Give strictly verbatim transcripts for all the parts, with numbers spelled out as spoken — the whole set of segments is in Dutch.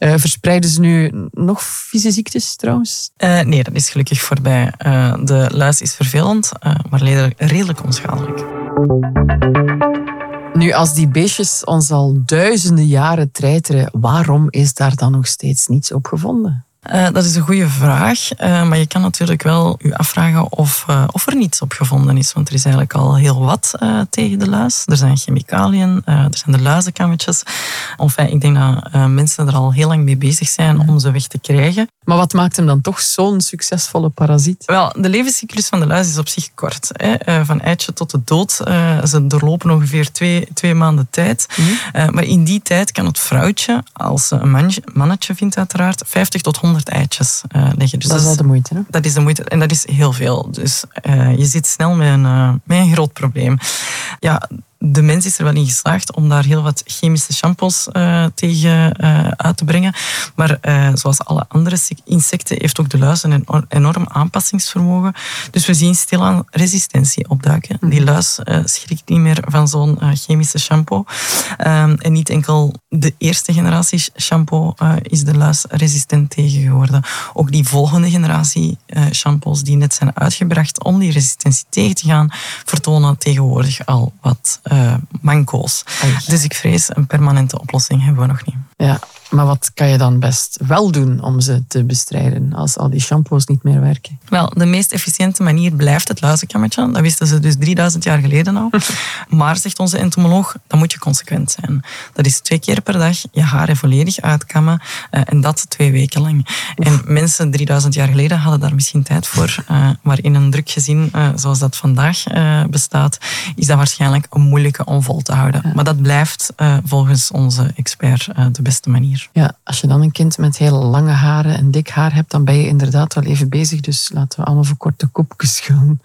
Uh, verspreiden ze nu nog vieze ziektes trouwens? Uh, nee, dat is gelukkig voorbij. Uh, de luis is vervelend, uh, maar redelijk onschadelijk. Nu, als die beestjes ons al duizenden jaren treiteren, waarom is daar dan nog steeds niets op gevonden? Uh, dat is een goede vraag, uh, maar je kan natuurlijk wel je afvragen of, uh, of er niets op gevonden is. Want er is eigenlijk al heel wat uh, tegen de luis. Er zijn chemicaliën, uh, er zijn de luizenkammetjes. Enfin, ik denk dat uh, mensen er al heel lang mee bezig zijn om ze weg te krijgen. Maar wat maakt hem dan toch zo'n succesvolle parasiet? Wel, de levenscyclus van de luis is op zich kort. Hè. Uh, van eitje tot de dood. Uh, ze doorlopen ongeveer twee, twee maanden tijd. Mm-hmm. Uh, maar in die tijd kan het vrouwtje, als ze een man, mannetje vindt uiteraard, vijftig tot honderd eitjes uh, leggen. Dus dat is wel de moeite, hè? Dat is de moeite. En dat is heel veel. Dus uh, je zit snel met een, uh, met een groot probleem. Ja, de mens is er wel in geslaagd om daar heel wat chemische shampoos uh, tegen uh, uit te brengen. Maar uh, zoals alle andere insecten heeft ook de luis een enorm aanpassingsvermogen. Dus we zien stilaan resistentie opduiken. Mm. Die luis uh, schrikt niet meer van zo'n uh, chemische shampoo. Um, en niet enkel de eerste generatie shampoo uh, is de luis resistent tegen geworden. Ook die volgende generatie uh, shampoos die net zijn uitgebracht om die resistentie tegen te gaan, vertonen tegenwoordig al wat Uh, manco's. Oei. Dus ik vrees, een permanente oplossing hebben we nog niet. Ja, maar wat kan je dan best wel doen om ze te bestrijden als al die shampoos niet meer werken? Wel, de meest efficiënte manier blijft het luizenkammetje. Dat wisten ze dus drieduizend jaar geleden al. Maar, zegt onze entomoloog, dan moet je consequent zijn. Dat is twee keer per dag je haren volledig uitkammen uh, en dat twee weken lang. Oef. En mensen drieduizend jaar geleden hadden daar misschien tijd voor. Uh, maar in een druk gezin uh, zoals dat vandaag uh, bestaat, is dat waarschijnlijk een moeilijke om vol te houden. Ja. Maar dat blijft uh, volgens onze expert uh, de beste manier. Ja, als je dan een kind met heel lange haren en dik haar hebt, dan ben je inderdaad wel even bezig. Dus laten we allemaal voor korte kopjes gaan.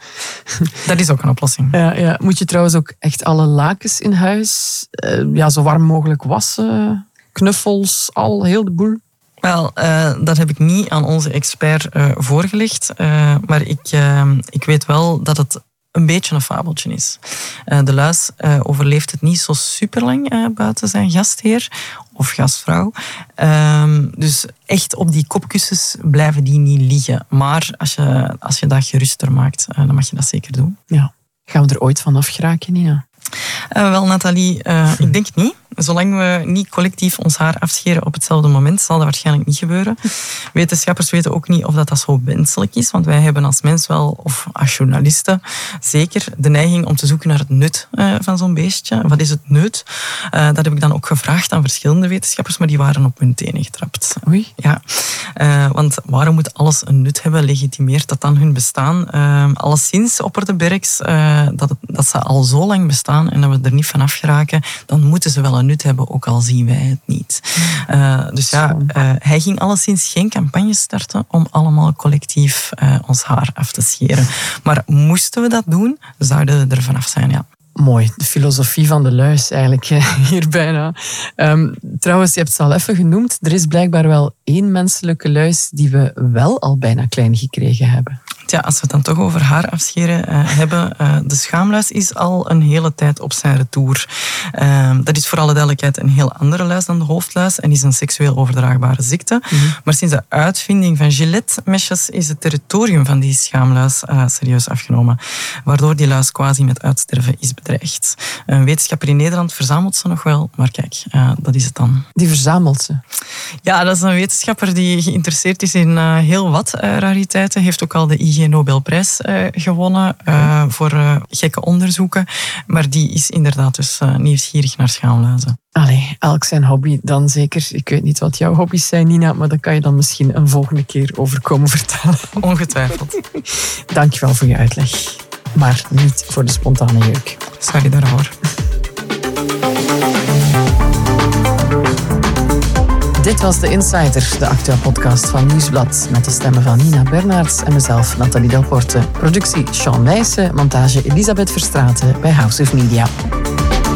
Dat is ook een oplossing. Ja, ja. Moet je trouwens ook echt alle lakens in huis uh, ja, zo warm mogelijk wassen? Knuffels, al, heel de boel? Wel, uh, dat heb ik niet aan onze expert uh, voorgelegd. Uh, maar ik, uh, ik weet wel dat het een beetje een fabeltje is. Uh, de luis uh, overleeft het niet zo superlang uh, buiten zijn gastheer of gastvrouw. Um, dus echt op die kopkussens blijven die niet liggen. Maar als je, als je dat geruster maakt, uh, dan mag je dat zeker doen. Ja. Gaan we er ooit van afgeraken, Nina? Uh, wel, Nathalie, uh, ik denk het niet. Zolang we niet collectief ons haar afscheren op hetzelfde moment, zal dat waarschijnlijk niet gebeuren. Wetenschappers weten ook niet of dat, dat zo wenselijk is, want wij hebben als mens wel, of als journalisten, zeker de neiging om te zoeken naar het nut uh, van zo'n beestje. Wat is het nut? Uh, dat heb ik dan ook gevraagd aan verschillende wetenschappers, maar die waren op hun tenen getrapt. Oei. Ja. Uh, want waarom moet alles een nut hebben? Legitimeert dat dan hun bestaan? Uh, alleszins opperde Berks uh, dat, het, dat ze al zo lang bestaan en dat we er niet van afgeraken, dan moeten ze wel een nut hebben, ook al zien wij het niet. Uh, dus ja, uh, hij ging alleszins geen campagne starten om allemaal collectief uh, ons haar af te scheren. Maar moesten we dat doen, zouden we er vanaf zijn, ja. Mooi, de filosofie van de luis eigenlijk hier bijna. Um, trouwens, je hebt het al even genoemd, er is blijkbaar wel één menselijke luis die we wel al bijna klein gekregen hebben. Ja, als we het dan toch over haar afscheren uh, hebben, uh, de schaamluis is al een hele tijd op zijn retour. Uh, dat is voor alle duidelijkheid een heel andere luis dan de hoofdluis en is een seksueel overdraagbare ziekte. Mm-hmm. Maar sinds de uitvinding van Gillette-mesjes is het territorium van die schaamluis uh, serieus afgenomen, waardoor die luis quasi met uitsterven is bedreigd. Een wetenschapper in Nederland verzamelt ze nog wel, maar kijk, uh, dat is het dan. Die verzamelt ze? Ja, dat is een wetenschapper die geïnteresseerd is in uh, heel wat uh, rariteiten. Heeft ook al de I G Nobelprijs uh, gewonnen uh, voor uh, gekke onderzoeken. Maar die is inderdaad dus uh, nieuwsgierig naar schaamluizen. Allee, elk zijn hobby dan zeker. Ik weet niet wat jouw hobby's zijn, Nina, maar dat kan je dan misschien een volgende keer over komen vertellen. Ongetwijfeld. Dankjewel voor je uitleg. Maar niet voor de spontane jeuk. Sorry daarvoor. Dit was de Insider, de Actua-podcast van Nieuwsblad. Met de stemmen van Nina Bernards en mezelf, Nathalie Delporte. Productie Sean Wijssen, montage Elisabeth Verstraeten bij House of Media.